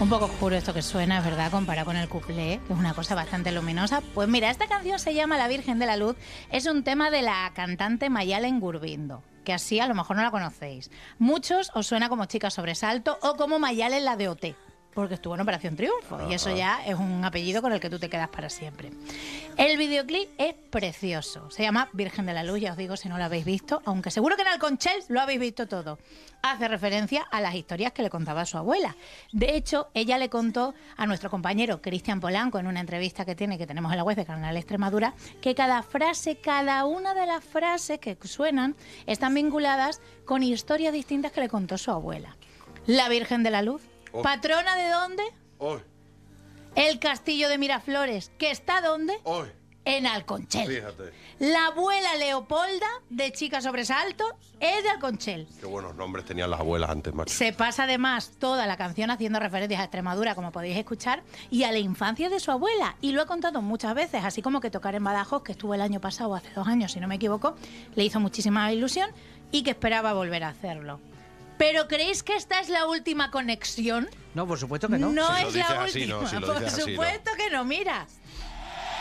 Un poco oscuro esto que suena, es verdad, comparado con el cuplé, que es una cosa bastante luminosa. Pues mira, esta canción se llama La Virgen de la Luz. Es un tema de la cantante Mayalen Gurbindo, que así a lo mejor no la conocéis. Muchos os suena como Chica Sobresalto o como Mayalen la de OT, porque estuvo en Operación Triunfo, y eso ya es un apellido con el que tú te quedas para siempre. El videoclip es precioso, se llama Virgen de la Luz, ya os digo si no lo habéis visto, aunque seguro que en Alconchel lo habéis visto todo. Hace referencia a las historias que le contaba su abuela. De hecho, ella le contó a nuestro compañero Cristian Polanco en una entrevista que tenemos en la web de Canal Extremadura, que cada frase, cada una de las frases que suenan están vinculadas con historias distintas que le contó su abuela. La Virgen de la Luz. ¿Patrona de dónde? Hoy. El castillo de Miraflores, que está ¿dónde? Hoy. En Alconchel. Fíjate. La abuela Leopolda, de Chica Sobresalto, es de Alconchel. Qué buenos nombres tenían las abuelas antes, macho. Se pasa además toda la canción haciendo referencias a Extremadura, como podéis escuchar, y a la infancia de su abuela. Y lo he contado muchas veces, así como que tocar en Badajoz, que estuvo el año pasado, hace 2 años, si no me equivoco, le hizo muchísima ilusión y que esperaba volver a hacerlo. ¿Pero creéis que esta es la última conexión? No, por supuesto que no. No Si lo es la dices así, última. no, si lo Por dices así, no. supuesto que no, mira.